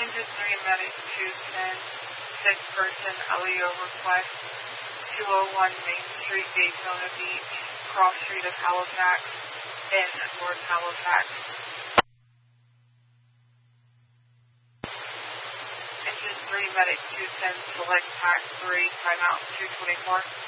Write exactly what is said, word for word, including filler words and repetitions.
Engine three, Medic two ten, six person L E O request, two oh one Main Street, Daytona Beach, cross street of Halifax, in North Halifax. Engine three, Medic two ten, select pack three, timeout two twenty-four.